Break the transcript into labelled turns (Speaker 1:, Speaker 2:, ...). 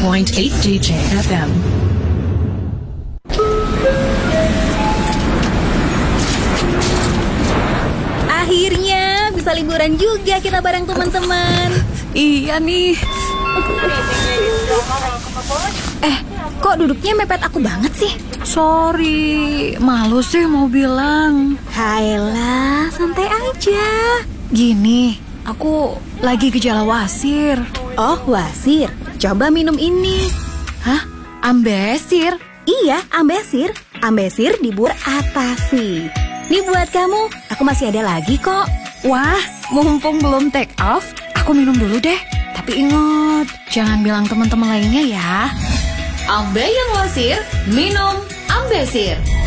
Speaker 1: DJ FM.
Speaker 2: Akhirnya bisa liburan juga kita bareng teman-teman.
Speaker 3: Iya nih.
Speaker 2: Kok duduknya mepet aku banget sih?
Speaker 3: Sorry, malu sih mau bilang.
Speaker 2: Hayalah, santai aja.
Speaker 3: Gini, aku lagi gejala wasir.
Speaker 2: Oh, wasir. Coba minum ini.
Speaker 3: Hah? Ambesir?
Speaker 2: Iya, ambesir. Ambesir di Bur Atasi. Nih buat kamu, aku masih ada lagi kok.
Speaker 3: Wah, mumpung belum take off, aku minum dulu deh. Tapi ingat, jangan bilang teman-teman lainnya ya.
Speaker 1: Ambeien wasir, minum Ambesir.